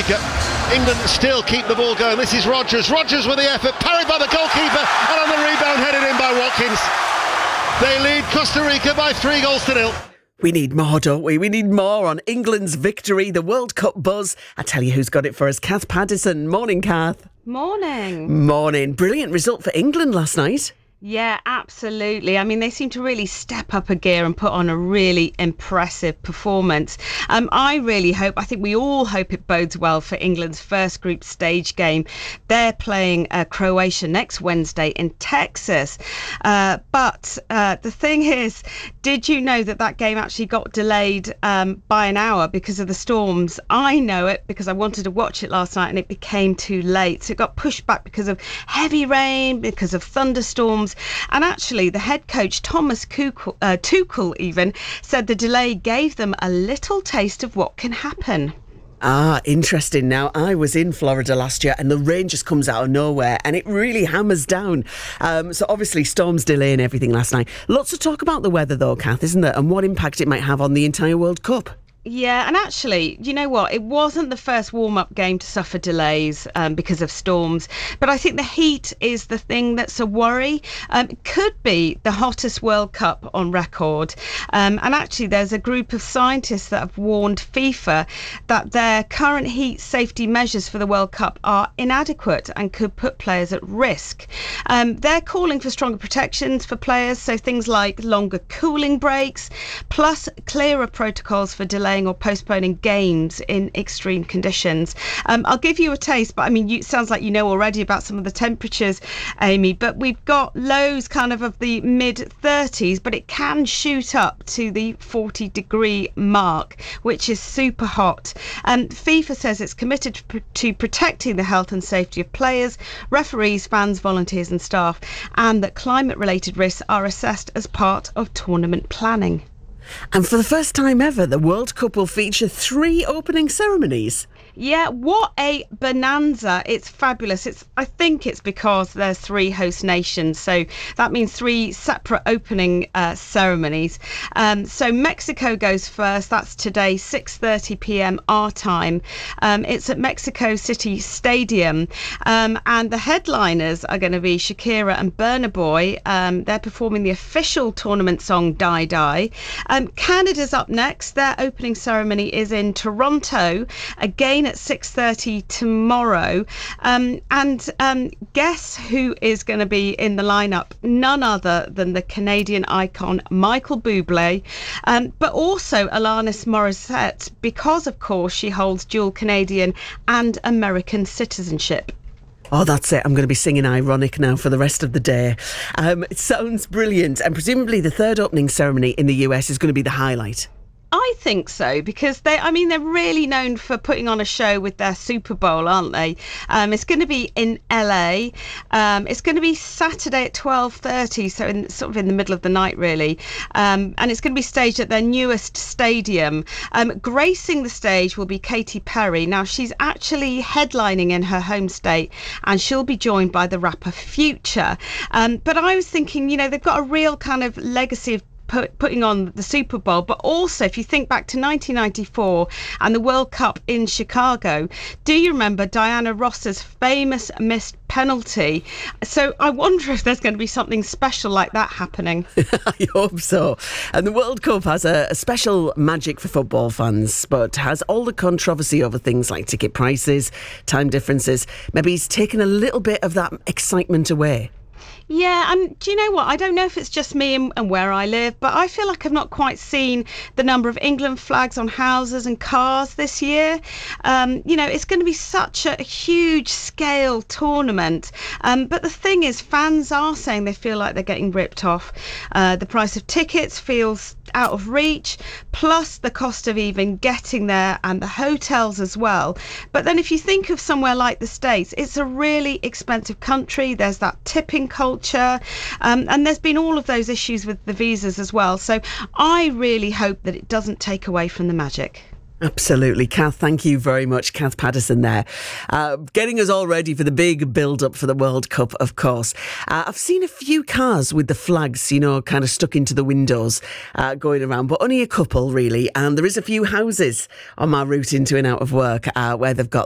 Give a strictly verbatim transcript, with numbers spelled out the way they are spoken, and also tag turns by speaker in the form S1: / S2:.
S1: Rica. England still keep the ball going. This is Rodgers. Rodgers with the effort, parried by the goalkeeper, and on the rebound headed in by Watkins. They lead Costa Rica by three goals to nil.
S2: We need more, don't we? We need more on England's victory, the World Cup buzz. I tell you who's got it for us, Kath Paddison. Morning, Kath.
S3: Morning.
S2: Morning. Brilliant result for England last night.
S3: Yeah, absolutely. I mean, they seem to really step up a gear and put on a really impressive performance. Um, I really hope, I think we all hope it bodes well for England's first group stage game. They're playing uh, Croatia next Wednesday in Texas. Uh, but uh, the thing is, did you know that that game actually got delayed um, by an hour because of the storms? I know it because I wanted to watch it last night and it became too late. So it got pushed back because of heavy rain, because of thunderstorms. And actually, the head coach, Thomas Tuchel, uh, Tuchel even, said the delay gave them a little taste of what can happen.
S2: Ah, interesting. Now, I was in Florida last year and the rain just comes out of nowhere and it really hammers down. Um, so obviously, storms delaying everything last night. Lots to talk about the weather though, Kath, isn't there? And what impact it might have on the entire World Cup.
S3: Yeah, and actually, you know what? It wasn't the first warm-up game to suffer delays um, because of storms, but I think the heat is the thing that's a worry. Um, it could be the hottest World Cup on record. Um, and actually, there's a group of scientists that have warned FIFA that their current heat safety measures for the World Cup are inadequate and could put players at risk. Um, they're calling for stronger protections for players, so things like longer cooling breaks, plus clearer protocols for delaying or postponing games in extreme conditions. Um, I'll give you a taste, but I mean, you, it sounds like you know already about some of the temperatures, Amy, but we've got lows kind of of the mid thirties, but it can shoot up to the forty degree mark, which is super hot. Um, FIFA says it's committed to, to protecting the health and safety of players, referees, fans, volunteers and staff, and that climate related risks are assessed as part of tournament planning.
S2: And for the first time ever, the World Cup will feature three opening ceremonies.
S3: Yeah, what a bonanza. It's fabulous. It's I think it's because there's three host nations. So that means three separate opening uh, ceremonies. Um, so Mexico goes first. That's today, six thirty p.m. our time. Um, it's at Mexico City Stadium. Um, and the headliners are going to be Shakira and Burna Boy. Um, they're performing the official tournament song, Die Die. Um, Canada's up next. Their opening ceremony is in Toronto. Again, at six thirty tomorrow. Um, and um, guess who is going to be in the lineup? None other than the Canadian icon Michael Bublé, um, but also Alanis Morissette, because of course she holds dual Canadian and American citizenship.
S2: Oh, that's it. I'm going to be singing Ironic now for the rest of the day. Um, it sounds brilliant. And presumably the third opening ceremony in the U S is going to be the highlight.
S3: I think so, because they, I mean, they're really known for putting on a show with their Super Bowl, aren't they? Um, it's going to be in L A. Um, it's going to be Saturday at twelve thirty, so in, sort of in the middle of the night, really. Um, and it's going to be staged at their newest stadium. Um, gracing the stage will be Katy Perry. Now, she's actually headlining in her home state, and she'll be joined by the rapper Future. Um, but I was thinking, you know, they've got a real kind of legacy of Put, putting on the Super Bowl, but also if you think back to nineteen ninety-four and the World Cup in Chicago, do you remember Diana Ross's famous missed penalty? So I wonder if there's going to be something special like that happening.
S2: I hope so. And the World Cup has a, a special magic for football fans, but has all the controversy over things like ticket prices, time differences. Maybe it's taken a little bit of that excitement away.
S3: Yeah, and do you know what? I don't know if it's just me and, and where I live, but I feel like I've not quite seen the number of England flags on houses and cars this year. Um, you know, it's going to be such a huge scale tournament. Um, but the thing is, fans are saying they feel like they're getting ripped off. Uh, the price of tickets feels out of reach, plus the cost of even getting there and the hotels as well. But then if you think of somewhere like the States, it's a really expensive country. There's that tipping culture, um, and there's been all of those issues with the visas as well. So I really hope that it doesn't take away from the magic.
S2: Absolutely. Kath, thank you very much. Kath Paddison there. Uh, getting us all ready for the big build-up for the World Cup, of course. Uh, I've seen a few cars with the flags, you know, kind of stuck into the windows uh, going around, but only a couple, really. And there is a few houses on my route into and out of work uh, where they've got